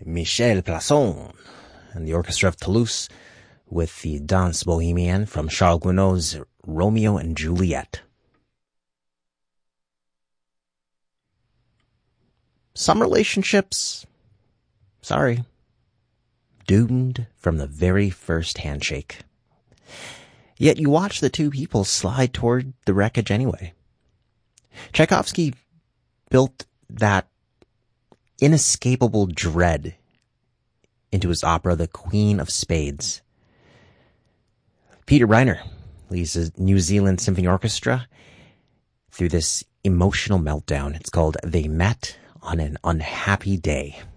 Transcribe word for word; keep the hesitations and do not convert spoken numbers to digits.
Michel Plasson and the Orchestra of Toulouse with the Danse Bohemienne from Charles Gounod's Romeo and Juliet. Some relationships, sorry, doomed from the very first handshake. Yet you watch the two people slide toward the wreckage anyway. Tchaikovsky built that inescapable dread into his opera, The Queen of Spades. Peter Reiner leads the New Zealand Symphony Orchestra through this emotional meltdown. It's called They Met on an Unhappy Day.